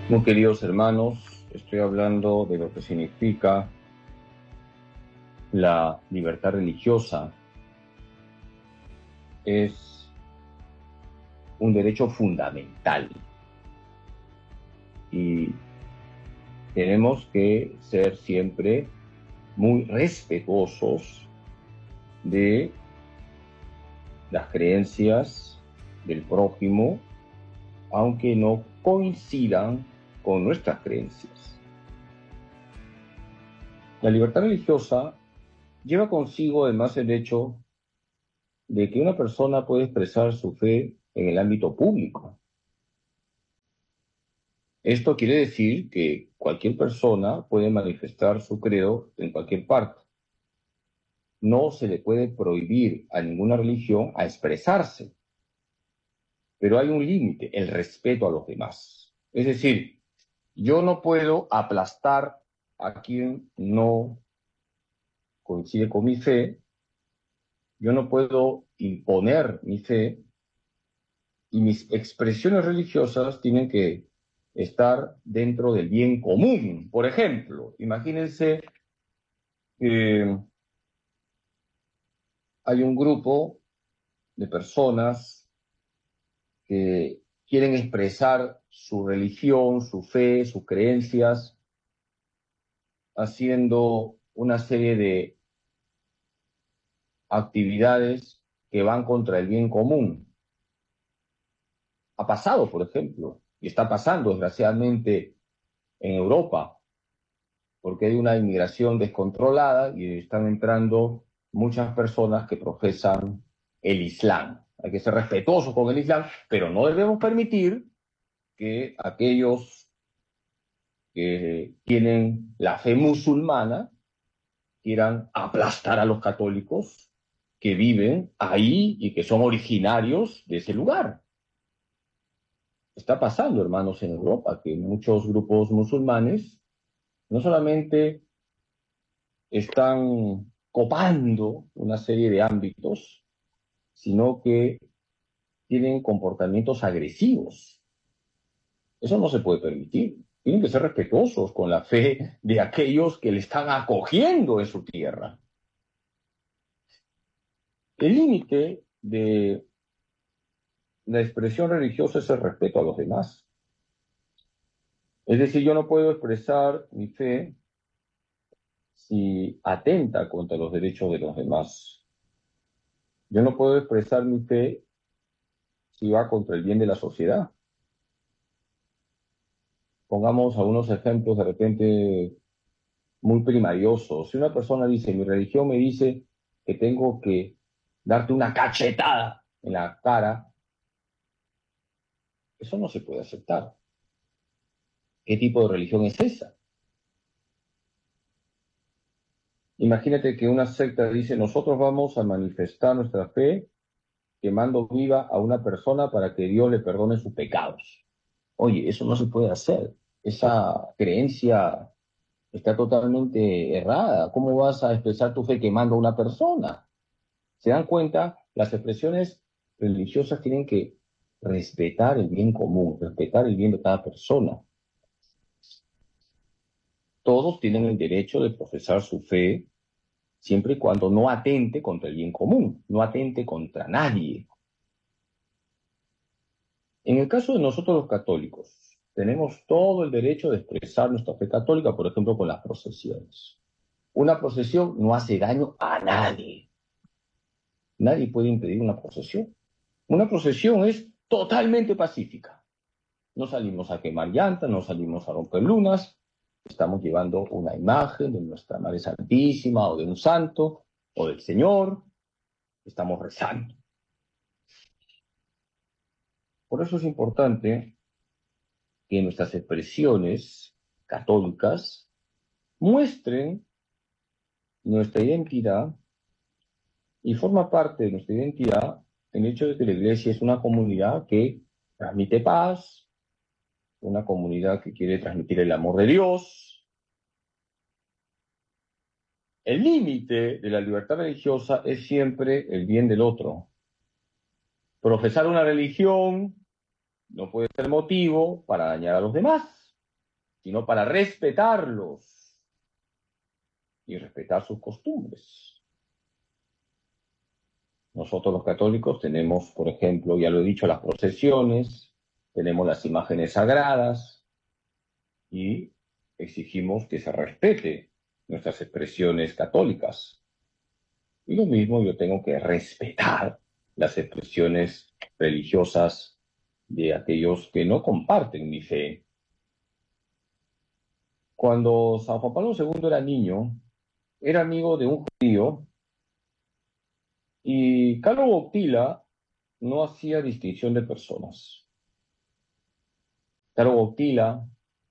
Muy queridos hermanos, estoy hablando de lo que significa la libertad religiosa. Es un derecho fundamental y tenemos que ser siempre muy respetuosos de las creencias del prójimo, aunque no coincidan con nuestras creencias. La libertad religiosa lleva consigo además el hecho de que una persona puede expresar su fe en el ámbito público. Esto quiere decir que cualquier persona puede manifestar su credo en cualquier parte. No se le puede prohibir a ninguna religión a expresarse, pero hay un límite, el respeto a los demás. Es decir, yo no puedo aplastar a quien no coincide con mi fe, yo no puedo imponer mi fe, y mis expresiones religiosas tienen que estar dentro del bien común. Por ejemplo, imagínense, hay un grupo de personas que quieren expresar su religión, su fe, sus creencias, haciendo una serie de actividades que van contra el bien común. Ha pasado, por ejemplo, y está pasando desgraciadamente en Europa, porque hay una inmigración descontrolada y están entrando muchas personas que profesan el Islam. Hay que ser respetuosos con el Islam, pero no debemos permitir que aquellos que tienen la fe musulmana quieran aplastar a los católicos que viven ahí y que son originarios de ese lugar. Está pasando, hermanos, en Europa, que muchos grupos musulmanes no solamente están copando una serie de ámbitos, sino que tienen comportamientos agresivos. Eso no se puede permitir. Tienen que ser respetuosos con la fe de aquellos que le están acogiendo en su tierra. El límite de la expresión religiosa es el respeto a los demás. Es decir, yo no puedo expresar mi fe si atenta contra los derechos de los demás. Yo no puedo expresar mi fe si va contra el bien de la sociedad. Pongamos algunos ejemplos de repente muy primariosos. Si una persona dice, mi religión me dice que tengo que darte una cachetada en la cara, eso no se puede aceptar. ¿Qué tipo de religión es esa? Imagínate que una secta dice, nosotros vamos a manifestar nuestra fe quemando viva a una persona para que Dios le perdone sus pecados. Oye, eso no se puede hacer. Esa creencia está totalmente errada. ¿Cómo vas a expresar tu fe quemando a una persona? ¿Se dan cuenta? Las expresiones religiosas tienen que respetar el bien común, respetar el bien de cada persona. Todos tienen el derecho de profesar su fe siempre y cuando no atente contra el bien común, no atente contra nadie. En el caso de nosotros los católicos, tenemos todo el derecho de expresar nuestra fe católica, por ejemplo, con las procesiones. Una procesión no hace daño a nadie. Nadie puede impedir una procesión. Una procesión es totalmente pacífica. No salimos a quemar llantas, no salimos a romper lunas, estamos llevando una imagen de nuestra Madre Santísima o de un santo o del Señor, estamos rezando. Por eso es importante que nuestras expresiones católicas muestren nuestra identidad y forma parte de nuestra identidad el hecho de que la Iglesia es una comunidad que transmite paz, una comunidad que quiere transmitir el amor de Dios. El límite de la libertad religiosa es siempre el bien del otro. Profesar una religión no puede ser motivo para dañar a los demás. sino para respetarlos y respetar sus costumbres. Nosotros los católicos tenemos, por ejemplo, ya lo he dicho, las procesiones, tenemos las imágenes sagradas y exigimos que se respete nuestras expresiones católicas. Y lo mismo yo tengo que respetar las expresiones religiosas de aquellos que no comparten mi fe. Cuando San Juan Pablo II era niño, era amigo de un judío y Carlo Bottila no hacía distinción de personas. Carlo Bottila,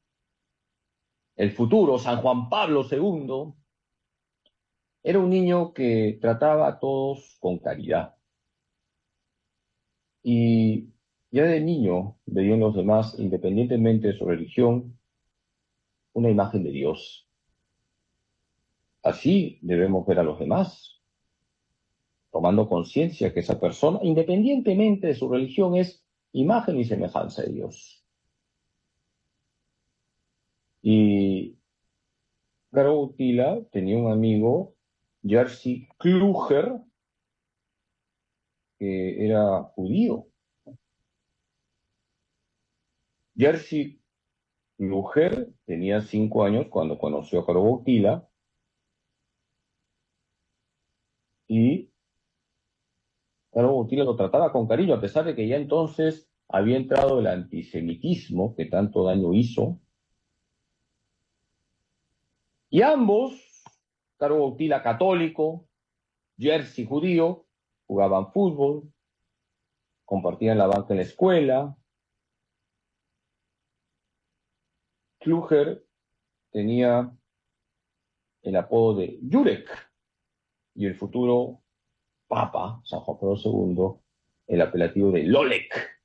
el futuro San Juan Pablo II, era un niño que trataba a todos con caridad. Y ya de niño veía en los demás, independientemente de su religión, una imagen de Dios. Así debemos ver a los demás, tomando conciencia que esa persona, independientemente de su religión, es imagen y semejanza de Dios. Y Caro Utila tenía un amigo, Jerzy Kluger, que era judío. Jerzy Kluger tenía 5 años cuando conoció a Caro Utila y Caro Utila lo trataba con cariño, a pesar de que ya entonces había entrado el antisemitismo que tanto daño hizo. Y ambos, Caro Utila católico, Jerzy judío, jugaban fútbol, compartían la banca en la escuela. Kluger tenía el apodo de Jurek y el futuro Papa, San Juan Pablo II, el apelativo de Lolek.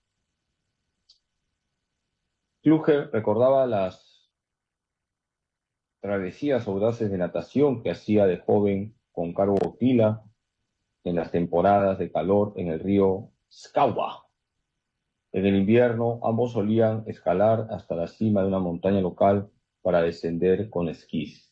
Kluger recordaba las travesías audaces de natación que hacía de joven con Caro Bottila en las temporadas de calor en el río Skawa. En el invierno, ambos solían escalar hasta la cima de una montaña local para descender con esquís.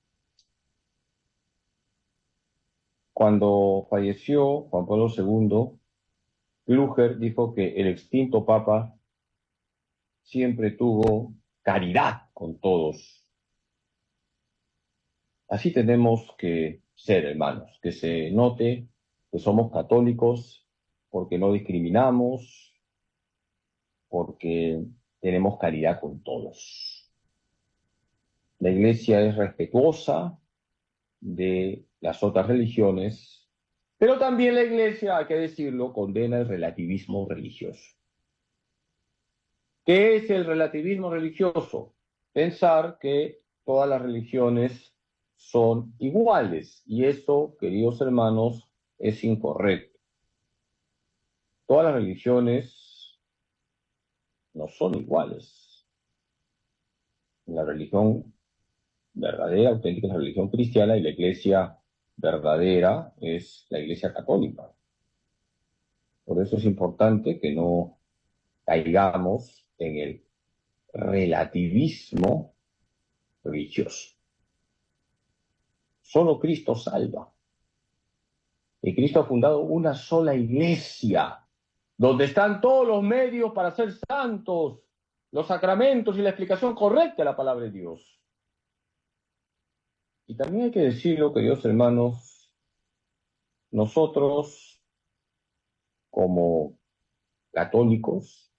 Cuando falleció Juan Pablo II, Kluger dijo que el extinto Papa siempre tuvo caridad con todos. Así tenemos que ser, hermanos, que se note que somos católicos porque no discriminamos, porque tenemos caridad con todos. La Iglesia es respetuosa de las otras religiones, pero también la Iglesia, hay que decirlo, condena el relativismo religioso. ¿Qué es el relativismo religioso? Pensar que todas las religiones son iguales, y eso, queridos hermanos, es incorrecto. Todas las religiones no son iguales. La religión verdadera, auténtica, es la religión cristiana, y la iglesia verdadera es la iglesia católica. Por eso es importante que no caigamos en el relativismo religioso. Solo Cristo salva. Y Cristo ha fundado una sola iglesia, donde están todos los medios para ser santos, los sacramentos y la explicación correcta de la palabra de Dios. Y también hay que decirlo, queridos hermanos, nosotros como católicos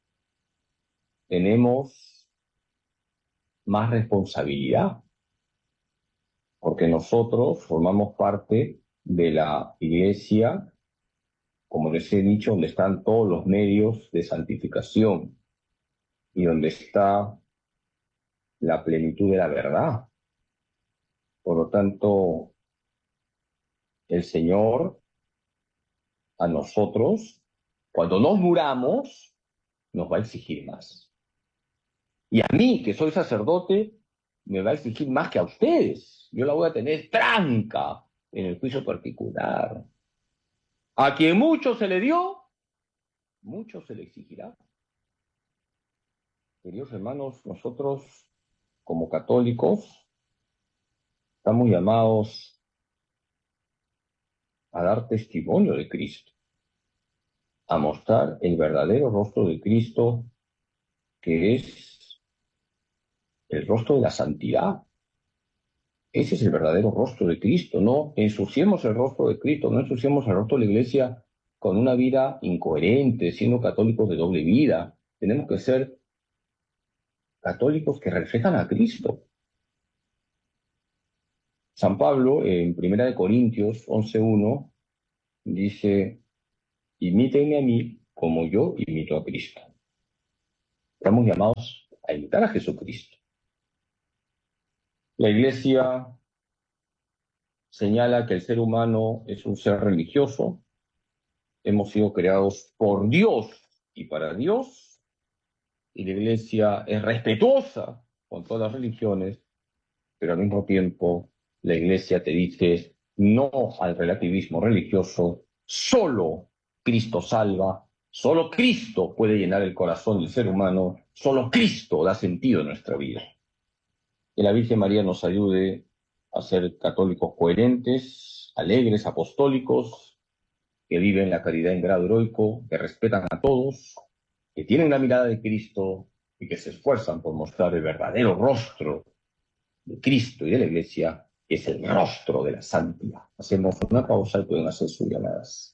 tenemos más responsabilidad, porque nosotros formamos parte de la iglesia, como les he dicho, donde están todos los medios de santificación y donde está la plenitud de la verdad. Por lo tanto, el Señor a nosotros, cuando nos muramos, nos va a exigir más. Y a mí, que soy sacerdote, me va a exigir más que a ustedes. Yo la voy a tener tranca en el juicio particular. A quien mucho se le dio, mucho se le exigirá. Queridos hermanos, nosotros como católicos, estamos llamados a dar testimonio de Cristo, a mostrar el verdadero rostro de Cristo, que es el rostro de la santidad. Ese es el verdadero rostro de Cristo. No ensuciemos el rostro de Cristo, no ensuciemos el rostro de la Iglesia con una vida incoherente, siendo católicos de doble vida. Tenemos que ser católicos que reflejan a Cristo. San Pablo, en 1 Corintios 11:1, dice: imítenme a mí como yo imito a Cristo. Estamos llamados a imitar a Jesucristo. La Iglesia señala que el ser humano es un ser religioso. Hemos sido creados por Dios y para Dios, y la Iglesia es respetuosa con todas las religiones, pero al mismo tiempo la Iglesia te dice no al relativismo religioso. Solo Cristo salva, solo Cristo puede llenar el corazón del ser humano, solo Cristo da sentido a nuestra vida. Que la Virgen María nos ayude a ser católicos coherentes, alegres, apostólicos, que viven la caridad en grado heroico, que respetan a todos, que tienen la mirada de Cristo y que se esfuerzan por mostrar el verdadero rostro de Cristo y de la Iglesia, que es el rostro de la santidad. Hacemos una pausa y pueden hacer sus llamadas.